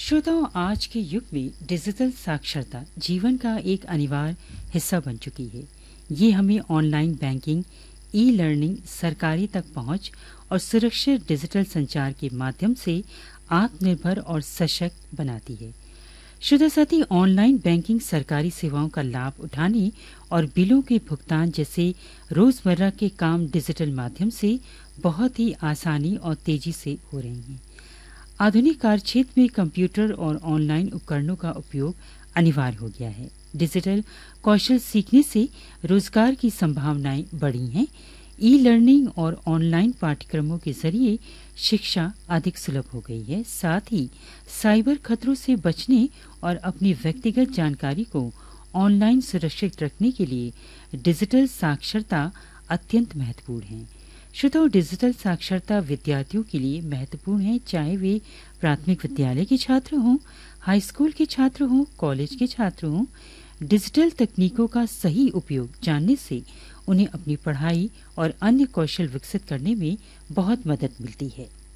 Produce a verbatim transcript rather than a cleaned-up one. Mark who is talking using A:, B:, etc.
A: श्रोताओं, आज के युग में डिजिटल साक्षरता जीवन का एक अनिवार्य हिस्सा बन चुकी है। ये हमें ऑनलाइन बैंकिंग, ई लर्निंग, सरकारी तक पहुंच और सुरक्षित डिजिटल संचार के माध्यम से आत्मनिर्भर और सशक्त बनाती है। श्रोता साथी, ऑनलाइन बैंकिंग सरकारी सेवाओं का लाभ उठाने और बिलों के भुगतान जैसे रोजमर्रा के काम डिजिटल माध्यम से बहुत ही आसानी और तेजी से हो रहे हैं। आधुनिक कार्यक्षेत्र में कंप्यूटर और ऑनलाइन उपकरणों का उपयोग अनिवार्य हो गया है। डिजिटल कौशल सीखने से रोजगार की संभावनाएं बढ़ी हैं। ई लर्निंग और ऑनलाइन पाठ्यक्रमों के जरिए शिक्षा अधिक सुलभ हो गई है। साथ ही साइबर खतरों से बचने और अपनी व्यक्तिगत जानकारी को ऑनलाइन सुरक्षित रखने के लिए डिजिटल साक्षरता अत्यंत महत्वपूर्ण है। श्रोताओं, डिजिटल साक्षरता विद्यार्थियों के लिए महत्वपूर्ण है, चाहे वे प्राथमिक विद्यालय के छात्र हों, हाई स्कूल के छात्र हों, कॉलेज के छात्र हों। डिजिटल तकनीकों का सही उपयोग जानने से उन्हें अपनी पढ़ाई और अन्य कौशल विकसित करने में बहुत मदद मिलती है।